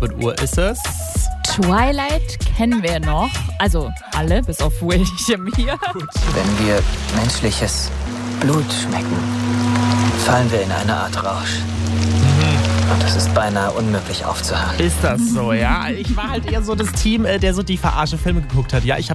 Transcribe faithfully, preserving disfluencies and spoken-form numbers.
sieben Uhr ist es. Twilight kennen wir noch. Also alle, bis auf William hier. Wenn wir menschliches Blut schmecken, fallen wir in eine Art Rausch. Und es ist beinahe unmöglich aufzuhören. Ist das so, ja? Ich war halt eher so das Team, äh, der so die Verarsche-Filme geguckt hat. Ja, ich habe